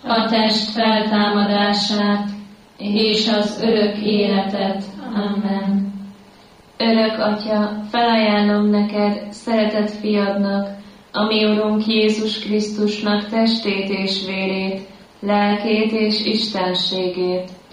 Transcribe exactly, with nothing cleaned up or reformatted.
a test feltámadását és az örök életet. Amen. Örök Atya, felajánlom neked, szeretett fiadnak, a mi Urunk Jézus Krisztusnak testét és vérét, lelkét és istenségét,